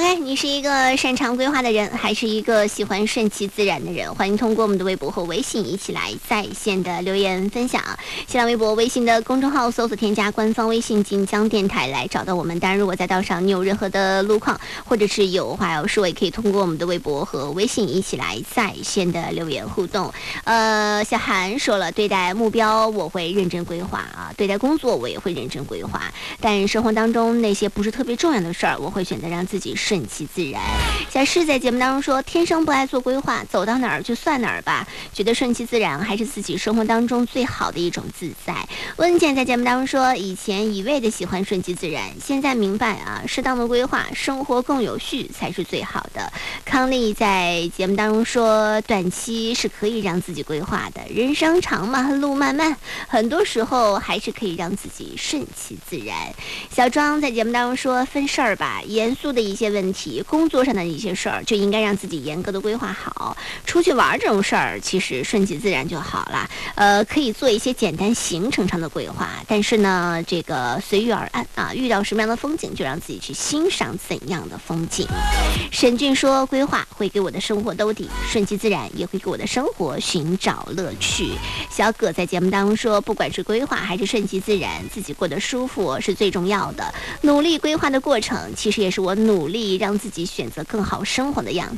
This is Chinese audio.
OK， 你是一个擅长规划的人，还是一个喜欢顺其自然的人？欢迎通过我们的微博和微信一起来在线的留言分享。新浪微博、微信的公众号搜索添加官方微信晋江电台来找到我们。当然，如果在道上你有任何的路况，或者是有话要说，也可以通过我们的微博和微信一起来在线的留言互动。小韩说了，对待目标我会认真规划啊，对待工作我也会认真规划，但生活当中那些不是特别重要的事儿，我会选择让自己顺其自然。小诗在节目当中说，天生不爱做规划，走到哪儿就算哪儿吧，觉得顺其自然还是自己生活当中最好的一种自在。温健在节目当中说，以前一味的喜欢顺其自然，现在明白啊，适当的规划，生活更有序才是最好的。康丽在节目当中说，短期是可以让自己规划的，人生长嘛，路漫漫，很多时候还是可以让自己顺其自然。小庄在节目当中说，分事儿吧，严肃的一些问题，工作上的一些事儿，就应该让自己严格的规划好。出去玩这种事儿，其实顺其自然就好了。可以做一些简单行程上的规划，但是呢，这个随遇而安啊，遇到什么样的风景，就让自己去欣赏怎样的风景。沈俊说，规划会给我的生活兜底，顺其自然也会给我的生活寻找乐趣。小葛在节目当中说，不管是规划还是顺其自然，自己过得舒服是最重要的。努力规划的过程，其实也是我努力让自己选择更好生活的样子。